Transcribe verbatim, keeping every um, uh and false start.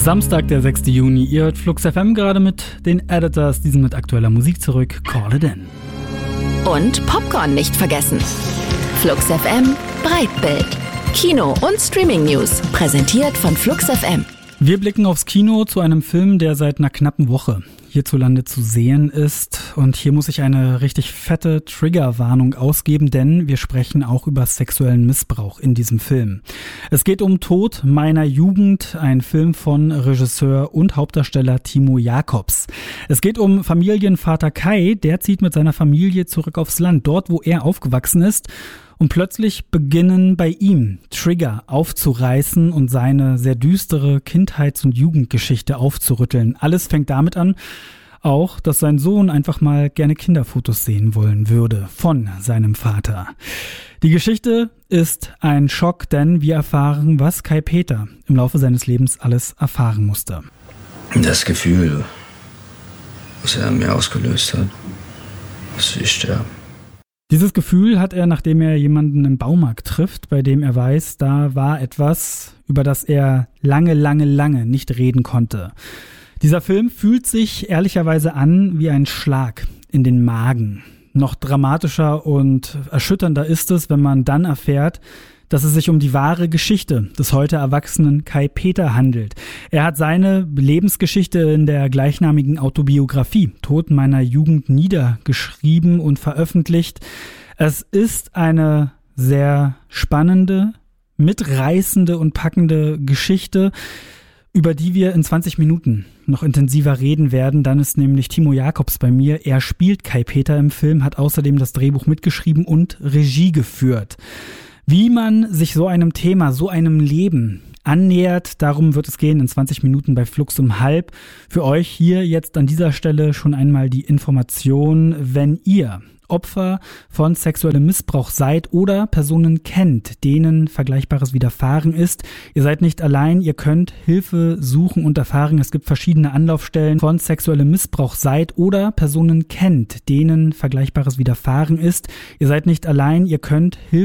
Samstag, der sechster Juni. Ihr hört Flux F M gerade mit den Editors, diesen mit aktueller Musik zurück. Call it in. Und Popcorn nicht vergessen. Flux F M Breitbild. Kino- und Streaming-News. Präsentiert von Flux F M. Wir blicken aufs Kino zu einem Film, der seit einer knappen Woche hierzulande zu sehen ist. Und hier muss ich eine richtig fette Triggerwarnung ausgeben, denn wir sprechen auch über sexuellen Missbrauch in diesem Film. Es geht um Tod meiner Jugend, ein Film von Regisseur und Hauptdarsteller Timo Jacobs. Es geht um Familienvater Kai, der zieht mit seiner Familie zurück aufs Land, dort wo er aufgewachsen ist. Und plötzlich beginnen bei ihm Trigger aufzureißen und seine sehr düstere Kindheits- und Jugendgeschichte aufzurütteln. Alles fängt damit an, auch, dass sein Sohn einfach mal gerne Kinderfotos sehen wollen würde von seinem Vater. Die Geschichte ist ein Schock, denn wir erfahren, was Kai Peter im Laufe seines Lebens alles erfahren musste. Das Gefühl, was er an mir ausgelöst hat, dass ich sterbe. Dieses Gefühl hat er, nachdem er jemanden im Baumarkt trifft, bei dem er weiß, da war etwas, über das er lange, lange, lange nicht reden konnte. Dieser Film fühlt sich ehrlicherweise an wie ein Schlag in den Magen. Noch dramatischer und erschütternder ist es, wenn man dann erfährt, dass es sich um die wahre Geschichte des heute erwachsenen Kai Peter handelt. Er hat seine Lebensgeschichte in der gleichnamigen Autobiografie Tod meiner Jugend niedergeschrieben und veröffentlicht. Es ist eine sehr spannende, mitreißende und packende Geschichte, über die wir in zwanzig Minuten noch intensiver reden werden. Dann ist nämlich Timo Jacobs bei mir. Er spielt Kai Peter im Film, hat außerdem das Drehbuch mitgeschrieben und Regie geführt. Wie man sich so einem Thema, so einem Leben annähert, darum wird es gehen in zwanzig Minuten bei Flux um halb. Für euch hier jetzt an dieser Stelle schon einmal die Information, wenn ihr Opfer von sexuellem Missbrauch seid oder Personen kennt, denen Vergleichbares widerfahren ist. Ihr seid nicht allein, ihr könnt Hilfe suchen und erfahren. Es gibt verschiedene Anlaufstellen von sexuellem Missbrauch seid oder Personen kennt, denen Vergleichbares widerfahren ist. Ihr seid nicht allein, ihr könnt Hilfe